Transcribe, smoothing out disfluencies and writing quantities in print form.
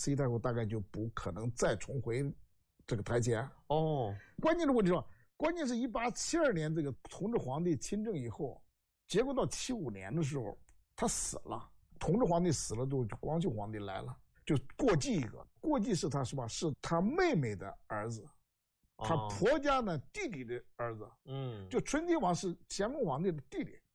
慈禧太后大概就不可能再重回这个台前。 哦， 关键的问题是，关键是1872年这个同治皇帝亲政以后，结果到75年的时候他死了，同治皇帝死了之后，就光绪皇帝来了，就过继一个。过继是他是吧？是他妹妹的儿子，他婆家呢弟弟的儿子。就纯亲王是乾隆皇帝的弟弟。